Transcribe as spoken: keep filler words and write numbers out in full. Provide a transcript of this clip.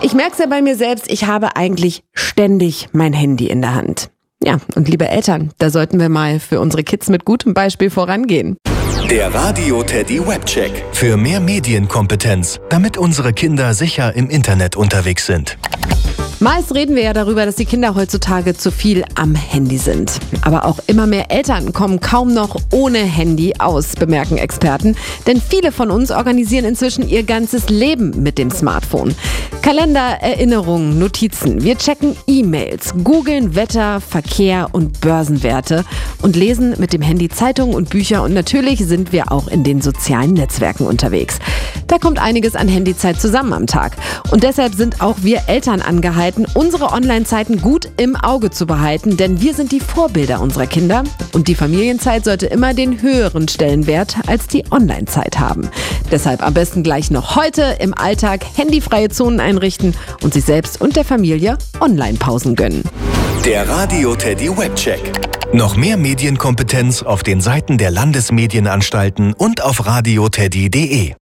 Ich merke es ja bei mir selbst, ich habe eigentlich ständig mein Handy in der Hand. Ja, und liebe Eltern, da sollten wir mal für unsere Kids mit gutem Beispiel vorangehen. Der Radio Teddy Webcheck. Für mehr Medienkompetenz, damit unsere Kinder sicher im Internet unterwegs sind. Meist reden wir ja darüber, dass die Kinder heutzutage zu viel am Handy sind. Aber auch immer mehr Eltern kommen kaum noch ohne Handy aus, bemerken Experten. Denn viele von uns organisieren inzwischen ihr ganzes Leben mit dem Smartphone. Kalender, Erinnerungen, Notizen. Wir checken E-Mails, googeln Wetter, Verkehr und Börsenwerte und lesen mit dem Handy Zeitungen und Bücher. Und natürlich sind wir auch in den sozialen Netzwerken unterwegs. Da kommt einiges an Handyzeit zusammen am Tag. Und deshalb sind auch wir Eltern angehalten, unsere Online-Zeiten gut im Auge zu behalten, denn wir sind die Vorbilder unserer Kinder und die Familienzeit sollte immer den höheren Stellenwert als die Online-Zeit haben. Deshalb am besten gleich noch heute im Alltag handyfreie Zonen einrichten und sich selbst und der Familie Online-Pausen gönnen. Der Radio Teddy Webcheck. Noch mehr Medienkompetenz auf den Seiten der Landesmedienanstalten und auf radioteddy punkt de.